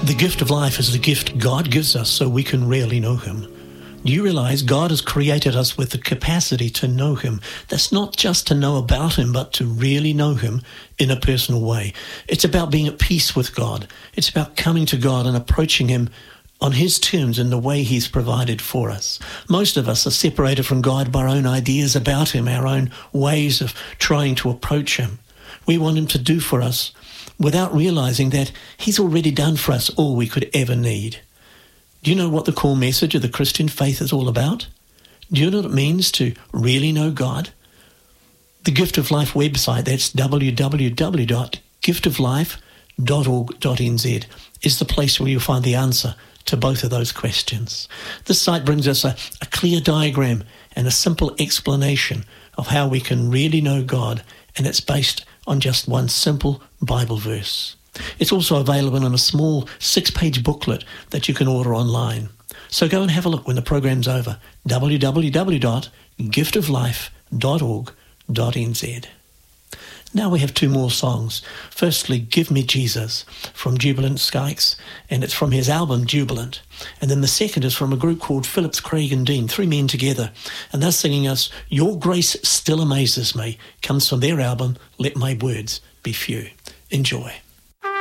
The gift of life is the gift God gives us so we can really know Him. Do you realize God has created us with the capacity to know Him? That's not just to know about Him, but to really know Him in a personal way. It's about being at peace with God. It's about coming to God and approaching Him on His terms in the way He's provided for us. Most of us are separated from God by our own ideas about Him, our own ways of trying to approach Him. We want Him to do for us without realizing that He's already done for us all we could ever need. Do you know what the core message of the Christian faith is all about? Do you know what it means to really know God? The Gift of Life website, that's www.giftoflife.org.nz, is the place where you'll find the answer to both of those questions. This site brings us a clear diagram and a simple explanation of how we can really know God, and it's based on just one simple Bible verse. It's also available in a small 6-page booklet that you can order online. So go and have a look when the program's over. www.giftoflife.org.nz. Now we have 2 more songs. Firstly, Give Me Jesus from Jubilant Skykes, and it's from his album Jubilant. And then the second is from a group called Phillips, Craig and Dean, 3 men together. And they're singing us Your Grace Still Amazes Me. Comes from their album Let My Words Be Few. Enjoy.